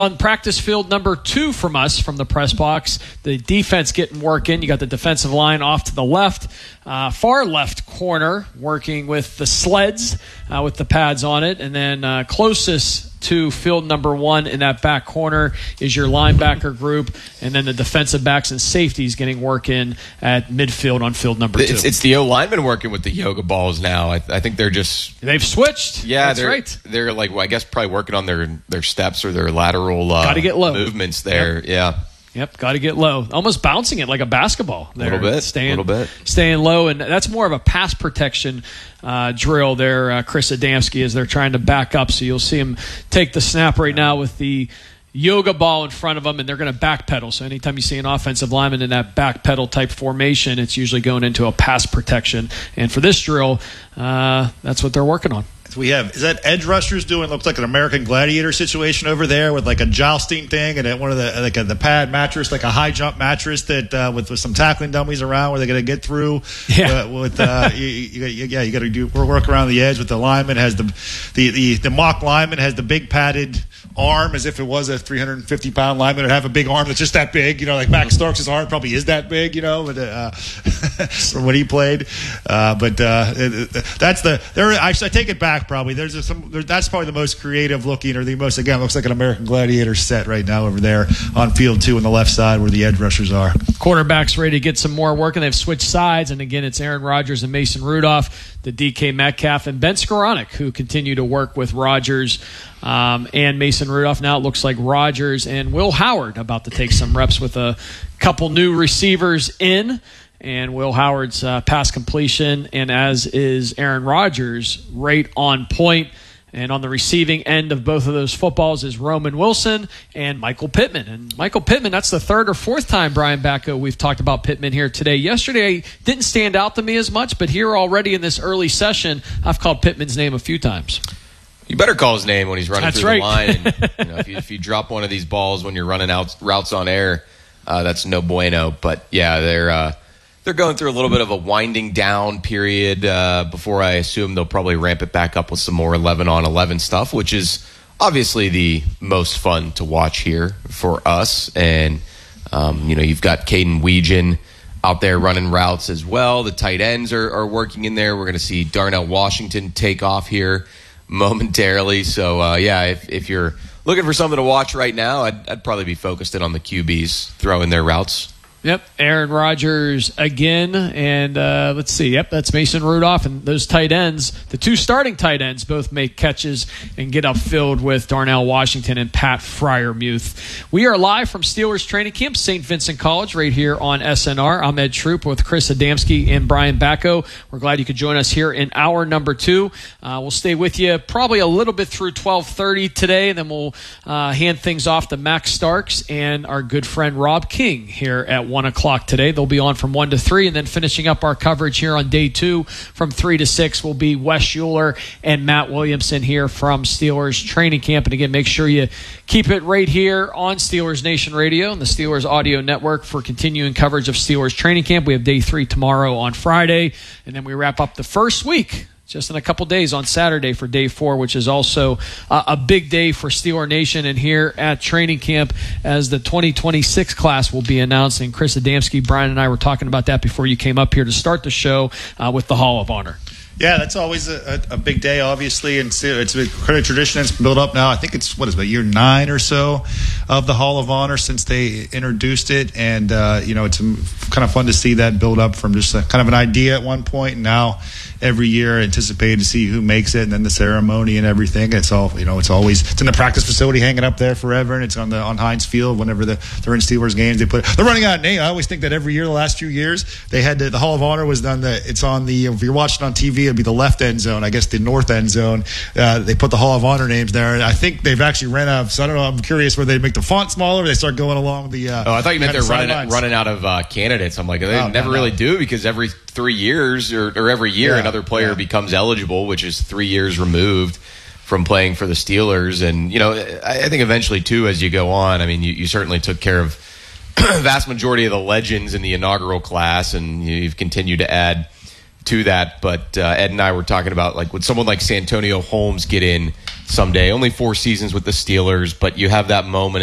On practice field number 2 from us, from the press box, the defense getting work in. You got the defensive line off to the left, far left corner, working with the sleds with the pads on it. And then closest to field number 1 in that back corner is your linebacker group. And then the defensive backs and safeties getting work in at midfield on field number 2. It's the O-linemen working with the yoga balls now. I think they're just... They've switched. Yeah, that's right. They're like, well, I guess probably working on their steps or their lateral Gotta get low. movements there. Yep. Yeah. Yep, got to get low. Almost bouncing it like a basketball. A little bit. Staying low, and that's more of a pass protection drill there, Chris Adamski, as they're trying to back up. So you'll see him take the snap right now with the yoga ball in front of them, and they're going to backpedal. So anytime you see an offensive lineman in that backpedal type formation, it's usually going into a pass protection. And for this drill, that's what they're working on. We have, is that edge rushers doing, looks like an American Gladiator situation over there with like a jousting thing and one of the the pad mattress, like a high jump mattress that with some tackling dummies around where they're going to get through. Yeah. You got to do work around the edge with the lineman. Has the mock lineman has the big padded arm as if it was a 350-pound lineman would have a big arm that's just that big, like Max Starks' arm probably is that big, but from when he played. But that's I take it back probably. That's probably the most creative looking, or the most, again, looks like an American Gladiator set right now over there on field 2 on the left side where the edge rushers are. Quarterback's ready to get some more work, and they've switched sides. And again, it's Aaron Rodgers and Mason Rudolph, the DK Metcalf, and Ben Skoranek, who continue to work with Rodgers and Mason Rudolph. Now it looks like Rodgers and Will Howard about to take some reps with a couple new receivers in. And Will Howard's pass completion, and as is Aaron Rodgers, right on point. And on the receiving end of both of those footballs is Roman Wilson and Michael Pittman. And Michael Pittman, that's the 3rd or 4th time, Brian Bacco, we've talked about Pittman here today. Yesterday didn't stand out to me as much, but here already in this early session, I've called Pittman's name a few times. You better call his name when he's running through right. the line. And, if you drop one of these balls when you're running out routes on air, that's no bueno. But yeah, they're going through a little bit of a winding down period before I assume they'll probably ramp it back up with some more 11-on-11 stuff, which is obviously the most fun to watch here for us. And you've got Caden Weegan out there running routes as well. The tight ends are working in there. We're going to see Darnell Washington take off here momentarily. So, if you're looking for something to watch right now, I'd probably be focused in on the QBs throwing their routes. Yep, Aaron Rodgers again, and let's see. Yep, that's Mason Rudolph, and those tight ends, the 2 starting tight ends, both make catches and get upfield with Darnell Washington and Pat Freiermuth. We are live from Steelers training camp, St. Vincent College, right here on SNR. I'm Ed Troop with Chris Adamski and Brian Bacco. We're glad you could join us here in hour number 2. We'll stay with you probably a little bit through 12:30 today, and then we'll hand things off to Max Starks and our good friend Rob King here at 1 o'clock today. They'll be on from 1 to 3, and then finishing up our coverage here on day 2 from 3 to 6 will be Wes Schuler and Matt Williamson here from Steelers training camp. And again, make sure you keep it right here on Steelers Nation Radio and the Steelers Audio Network for continuing coverage of Steelers training camp. We have day 3 tomorrow on Friday, and then we wrap up the first week just in a couple days on Saturday for day 4, which is also a big day for Steeler Nation and here at training camp as the 2026 class will be announced. And Chris Adamski, Brian, and I were talking about that before you came up here to start the show with the Hall of Honor. Yeah, that's always a big day, obviously, and it's a kind of tradition that's built up now. I think it's, about year 9 or so of the Hall of Honor since they introduced it, and it's kind of fun to see that build up from just kind of an idea at one point, and now every year anticipated to see who makes it, and then the ceremony and everything. It's all, it's in the practice facility hanging up there forever, and it's on Heinz Field whenever they're in Steelers games. They're running out of name. I always think that every year, the last few years, they had the Hall of Honor was done. It's on if you're watching on TV, it'd be the left end zone. I guess the north end zone. They put the Hall of Honor names there, and I think they've actually ran out of. So I don't know. I'm curious whether they make the font smaller or they start going along the. I thought you meant they're running out of candidates. I'm like, they never really do, because every 3 years or every year another player becomes eligible, which is 3 years removed from playing for the Steelers. And I think eventually too, as you go on, I mean, you certainly took care of vast majority of the legends in the inaugural class, and you've continued to add to that. But Ed and I were talking about, like, would someone like Santonio Holmes get in someday. Only 4 seasons with the Steelers, but you have that moment